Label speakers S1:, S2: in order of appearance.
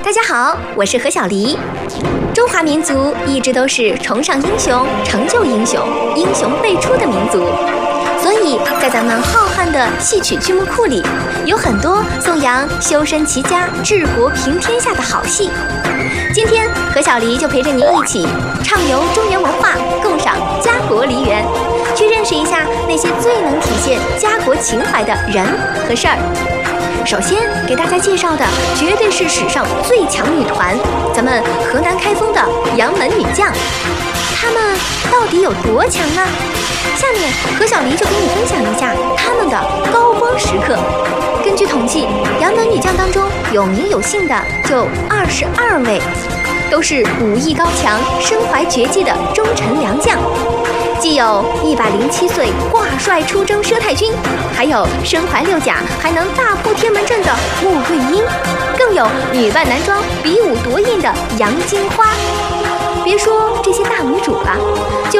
S1: 大家好，我是何小黎。中华民族一直都是崇尚英雄、成就英雄、英雄辈出的民族，所以在咱们浩瀚的戏曲剧目库里，有很多颂扬修身齐家、治国平天下的好戏。今天何小黎就陪着您一起畅游中原文化，共赏家国梨园，去认识一下那些最能体现家国情怀的人和事儿。首先给大家介绍的绝对是史上最强女团，咱们河南开封的杨门女将。她们到底有多强呢？下面何小黎就给你分享一下她们的高光时刻。根据统计，杨门女将当中有名有姓的就22位，都是武艺高强、身怀绝技的忠臣良将。既有107岁挂帅出征佘太君，还有身怀6甲还能大破天门阵的穆桂英，更有女扮男装比武夺印的杨金花。别说这些大女主了，